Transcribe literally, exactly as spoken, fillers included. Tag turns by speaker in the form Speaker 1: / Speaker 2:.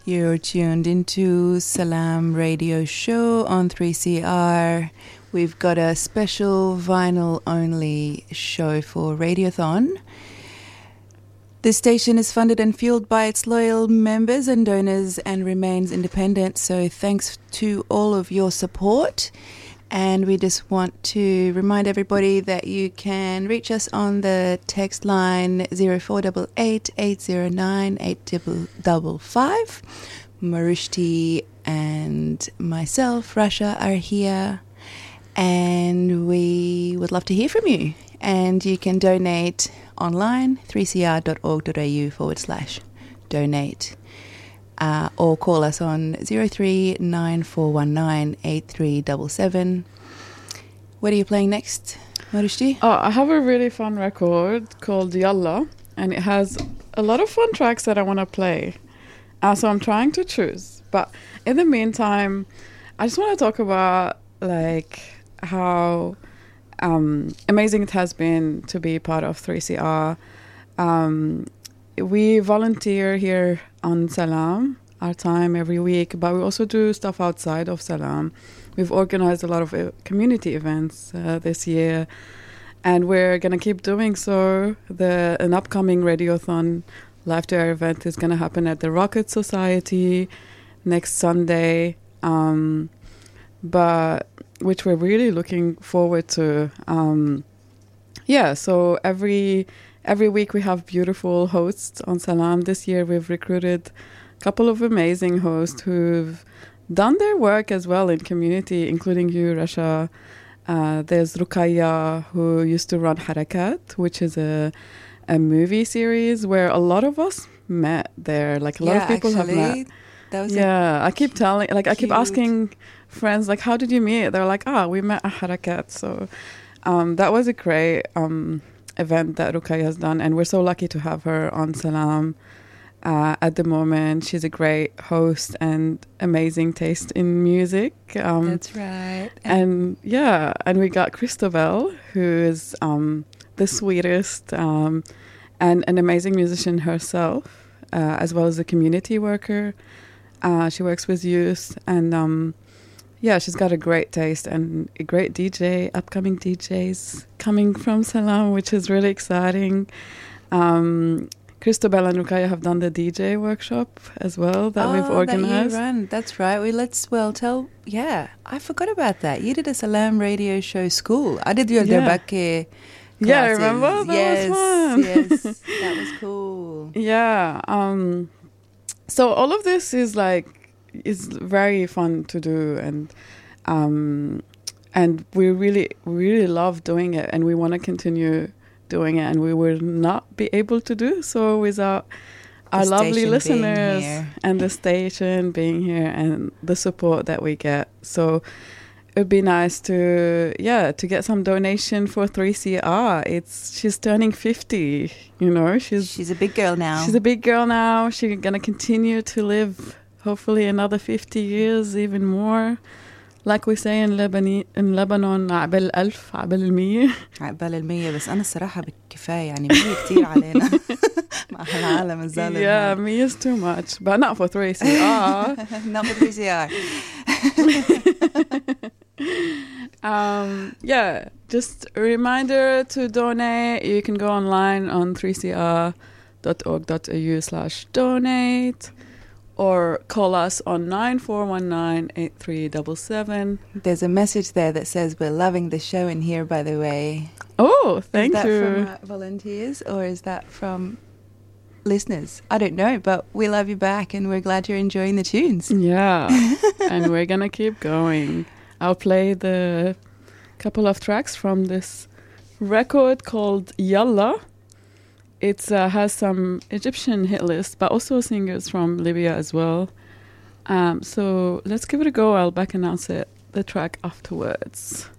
Speaker 1: You're tuned into Salam Radio Show on three C R. We've got a special vinyl-only show for Radiothon. This station is funded and fueled by its loyal members and donors and remains independent, so thanks to all of your support. And we just want to remind everybody that you can reach us on the text line zero four eight eight, eight zero nine, eight five five. Marushti and myself, Rasha, are here, and we would love to hear from you. And you can donate online, three c r dot org dot a u forward slash donate. Uh, or call us on zero three nine four one nine eight three seven seven. What are you playing next, Marushti?
Speaker 2: Oh, I have a really fun record called Yalla, and it has a lot of fun tracks that I want to play. Uh, so I'm trying to choose. But in the meantime, I just want to talk about like how um, amazing it has been to be part of three C R. Um, we volunteer here on Salam, our time every week, but we also do stuff outside of Salam. We've organized a lot of uh, community events uh, this year, and we're going to keep doing so. The An upcoming Radiothon Live to Air event is going to happen at the Rocket Society next Sunday, um, but which we're really looking forward to. Um, yeah, so every... Every week we have beautiful hosts on Salam. This year we've recruited a couple of amazing hosts who've done their work as well in community, including you, Rasha. Uh, there's Rukaya, who used to run Harakat, which is a a movie series where a lot of us met there. Like a lot
Speaker 1: yeah,
Speaker 2: of people
Speaker 1: actually,
Speaker 2: have met.
Speaker 1: That was
Speaker 2: yeah, I keep telling, like I keep
Speaker 1: cute.
Speaker 2: asking friends, like, how did you meet? They're like, ah, we met at Harakat. So um, that was a great... Um, event that Rukaya has done, and we're so lucky to have her on Salam uh, at the moment. She's a great host and amazing taste in music. Um,
Speaker 1: That's right.
Speaker 2: And, and yeah, and we got Christabel, who is um, the sweetest um, and an amazing musician herself, uh, as well as a community worker. Uh, she works with youth, and um, yeah, she's got a great taste and a great D J, upcoming D Js coming from Salam, which is really exciting. Um, Christabel and Rukaya have done the D J workshop as well that
Speaker 1: oh,
Speaker 2: we've organized.
Speaker 1: That you run. That's right. We let's well tell. Yeah, I forgot about that. You did a Salam radio show school. I did your
Speaker 2: Yeah.
Speaker 1: Derbake.
Speaker 2: Yeah, remember? That
Speaker 1: yes,
Speaker 2: was fun.
Speaker 1: yes, that was cool.
Speaker 2: Yeah. Um, so all of this is like, is very fun to do, and um, and we really really love doing it, and we want to continue doing it, and we will not be able to do so without
Speaker 1: The
Speaker 2: our lovely
Speaker 1: station
Speaker 2: listeners
Speaker 1: being here.
Speaker 2: and the station being here and the support that we get. So it'd be nice to yeah to get some donation for three C R. It's she's turning fifty, you know. She's
Speaker 1: She's a big girl now.
Speaker 2: she's a big girl now. She's gonna continue to live hopefully another fifty years, even more. Like we say in Lebanon, in Lebanon, عقبال ألف عقبال المية.
Speaker 1: عقبال المية بس أنا الصراحة بالكفاية يعني مية كتير علينا مع العالم الظالم.
Speaker 2: Yeah, me is too much, but not for three C R.
Speaker 1: Not for three C R.
Speaker 2: um, yeah, just a reminder to donate. You can go online on three c r dot org dot a u slash donate. Or call us on nine four one nine, eight three seven seven.
Speaker 1: There's a message there that says we're loving the show in here, by the way.
Speaker 2: Oh, thank
Speaker 1: is that
Speaker 2: you.
Speaker 1: from uh, volunteers or is that from listeners? I don't know, but we love you back and we're glad you're enjoying the tunes.
Speaker 2: Yeah, and we're going to keep going. I'll play the couple of tracks from this record called Yalla. It uh, has some Egyptian hit lists, but also singers from Libya as well. Um, so let's give it a go. I'll back announce it, the track afterwards.